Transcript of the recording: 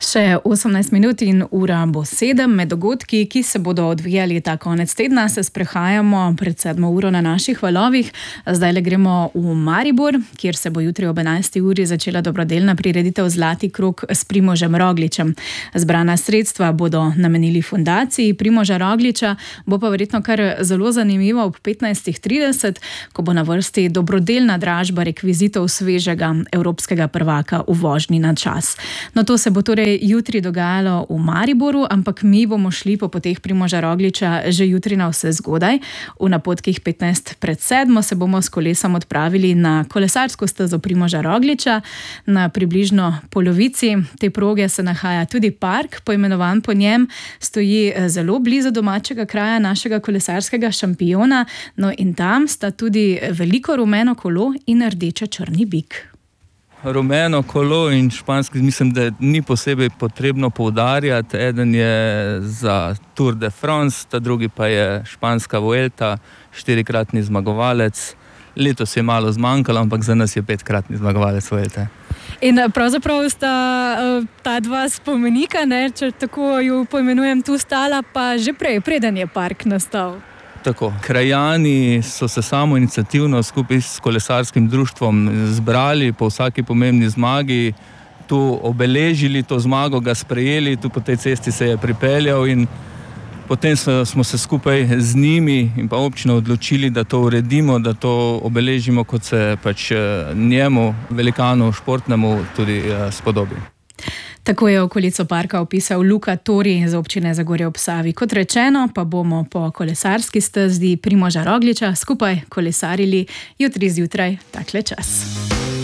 Še 18 minut in ura bo 7. Med dogodki, ki se bodo odvijali ta konec tedna, se sprehajamo pred 7. uro na naših valovih. Zdaj le gremo v Maribor, kjer se bo jutri ob 11. uri začela dobrodelna prireditev Zlati krog s Primožem Rogličem. Zbrana sredstva bodo namenili fundaciji Primoža Rogliča, bo pa verjetno kar zelo zanimivo ob 15.30, ko bo na vrsti dobrodelna dražba rekvizitov svežega evropskega prvaka v vožnji na čas. No, to se bo torej jutri dogajalo v Mariboru, ampak mi bomo šli po poteh Primoža Rogliča že jutri na vse zgodaj. V napotkih 6:15 se bomo s kolesom odpravili na kolesarsko stezo Primoža Rogliča. Na približno polovici te proge se nahaja tudi park, poimenovan po njem, stoji zelo blizu domačega kraja našega kolesarskega šampiona. No in tam sta tudi veliko rumeno kolo in rdeče-črni bik. Rumeno kolo in španski, mislim, da ni posebej potrebno poudarjati. Eden je za Tour de France, ta drugi pa je španska Vuelta, 4-kratni zmagovalec. Letos je malo zmanjkalo, ampak za nas je 5-kratni zmagovalec Vuelte. In pravzaprav sta ta dva spomenika, če tako jo poimenujem, tu stala pa že prej, preden je park nastal. Tako, krajani so se samoiniciativno skupaj s kolesarskim društvom zbrali po vsaki pomembni zmagi, tu obeležili to zmago, ga sprejeli, tu po tej cesti se je pripeljal in potem smo se skupaj z njimi in pa občino odločili, da to uredimo, da to obeležimo, kot se pač njemu, velikanu športnemu, tudi spodobi. Tako je okolico parka opisal Luka Tori iz občine Zagorje ob Savi. Kot rečeno, pa bomo po kolesarski stezi Primoža Rogliča skupaj kolesarili jutri zjutraj takle čas.